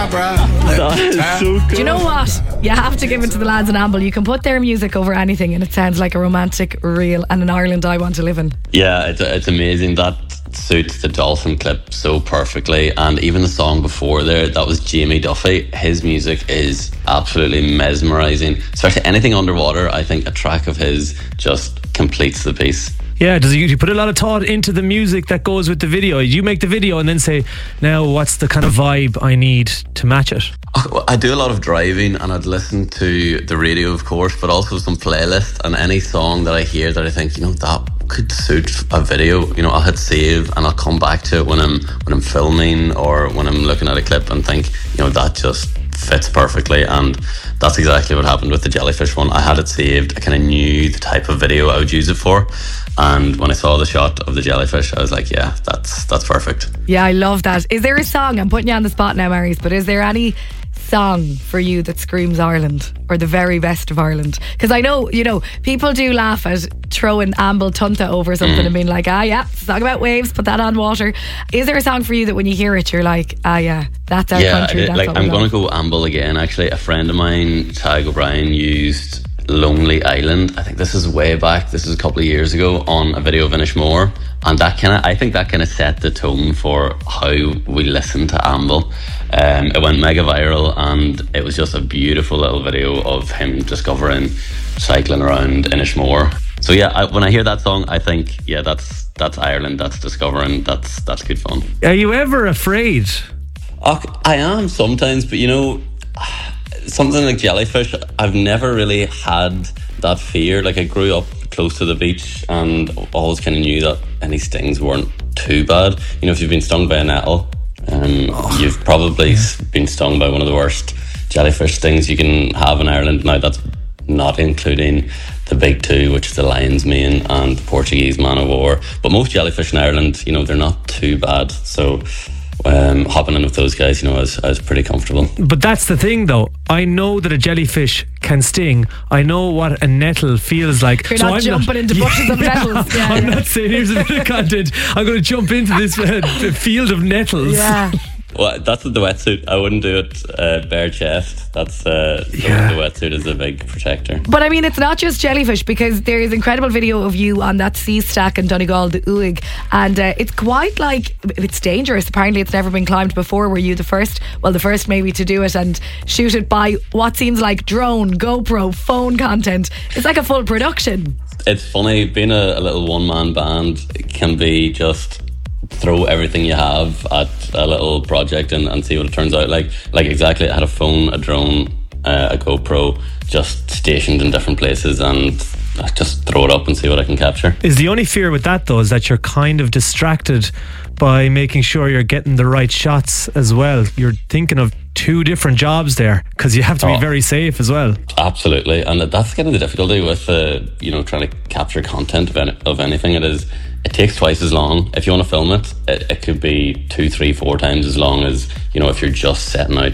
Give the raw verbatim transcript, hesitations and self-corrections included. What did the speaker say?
That is so cool. Do you know what? You have to give it to the lads in Amble. You can put their music over anything and it sounds like a romantic reel and an Ireland I want to live in. Yeah, it's, it's amazing. That suits the dolphin clip so perfectly. And even the song before there, that was Jamie Duffy. His music is absolutely mesmerising. Especially anything underwater, I think a track of his just completes the piece. Yeah, does he, do you put a lot of thought into the music that goes with the video? You make the video and then say, now what's the kind of vibe I need to match it? I do a lot of driving and I'd listen to the radio, of course, but also some playlist, and any song that I hear that I think, you know, that could suit a video, you know, I'll hit save and I'll come back to it when I'm when I'm filming or when I'm looking at a clip and think, you know, that just fits perfectly. And that's exactly what happened with the jellyfish one. I had it saved. I kind of knew the type of video I would use it for, and when I saw the shot of the jellyfish, I was like, yeah, that's that's perfect. Yeah, I love that. Is there a song, I'm putting you on the spot now, Marius, but is there any song for you that screams Ireland or the very best of Ireland? Because I know, you know, people do laugh at throwing Amble Tunta over something mm. and being like, ah yeah, song about waves, put that on water. Is there a song for you that when you hear it you're like, ah yeah, that's our yeah, country, it, that's like what I'm we going love. to go Amble again. Actually, a friend of mine, Tag O'Brien, used Lonely Island. I think this is way back, this is a couple of years ago, on a video of Inishmore, and that kind of, I think that kind of set the tone for how we listen to Amble. Um, it went mega viral and it was just a beautiful little video of him discovering cycling around Inishmore. So yeah, I, when I hear that song, I think, yeah, that's that's Ireland, that's discovering, that's that's good fun. Are you ever afraid? Oh, I am sometimes, but you know, something like jellyfish, I've never really had that fear. Like, I grew up close to the beach and always kind of knew that any stings weren't too bad. You know, if you've been stung by a nettle, um, oh, you've probably yeah. been stung by one of the worst jellyfish stings you can have in Ireland. Now, that's not including the big two, which is the lion's mane and the Portuguese man of war. But most jellyfish in Ireland, you know, they're not too bad. So Um, hopping in with those guys, you know, I was, I was pretty comfortable. But that's the thing, though. I know that a jellyfish can sting. I know what a nettle feels like. You're so not I'm jumping not, into bushes yeah, of nettles. Yeah, I'm yeah. not saying here's a bit of content. I'm going to jump into this uh, field of nettles. Yeah. Well, that's with the wetsuit. I wouldn't do it uh, bare chest. That's uh, yeah. the wetsuit is a big protector. But I mean, it's not just jellyfish, because there is incredible video of you on that sea stack in Donegal, the Uig, and uh, it's quite like, it's dangerous. Apparently it's never been climbed before. Were you the first? Well, the first maybe to do it and shoot it by what seems like drone, GoPro, phone content. It's like a full production. It's funny, being a, a little one-man band, it can be just throw everything you have at a little project and, and see what it turns out like. Like exactly, I had a phone, a drone, uh, a GoPro just stationed in different places, and I just throw it up and see what I can capture. Is the only fear with that, though, is that you're kind of distracted by making sure you're getting the right shots as well? You're thinking of two different jobs there, because you have to be oh, very safe as well. Absolutely, and that's kind of the difficulty with uh, you know, trying to capture content of, any, of anything. It is, it takes twice as long. If you want to film it, it, it could be two, three, four times as long as, you know, if you're just setting out